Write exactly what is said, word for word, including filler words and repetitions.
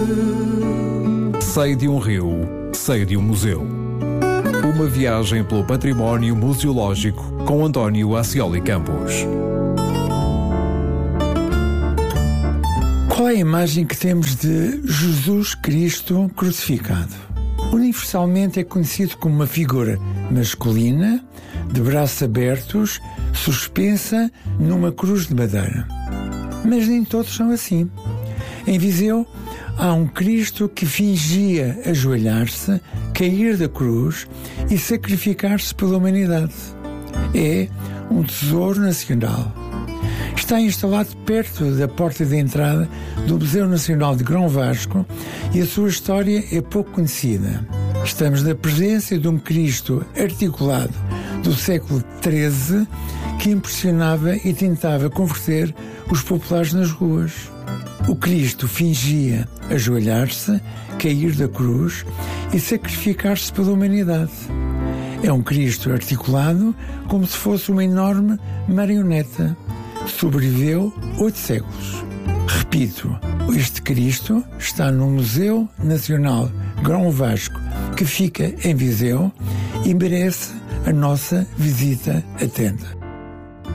Sei de um rio, sei de um museu. Uma viagem pelo património museológico com António Ascioli Campos. Qual é a imagem que temos de Jesus Cristo crucificado? Universalmente é conhecido como uma figura masculina, de braços abertos, suspensa numa cruz de madeira. Mas nem todos são assim. Em Viseu, há um Cristo que fingia ajoelhar-se, cair da cruz e sacrificar-se pela humanidade. É um tesouro nacional. Está instalado perto da porta de entrada do Museu Nacional de Grão Vasco e a sua história é pouco conhecida. Estamos na presença de um Cristo articulado do século treze que impressionava e tentava converter os populares nas ruas. O Cristo fingia ajoelhar-se, cair da cruz e sacrificar-se pela humanidade. É um Cristo articulado como se fosse uma enorme marioneta. Sobreviveu oito séculos. Repito, este Cristo está no Museu Nacional Grão Vasco, que fica em Viseu e merece a nossa visita atenta.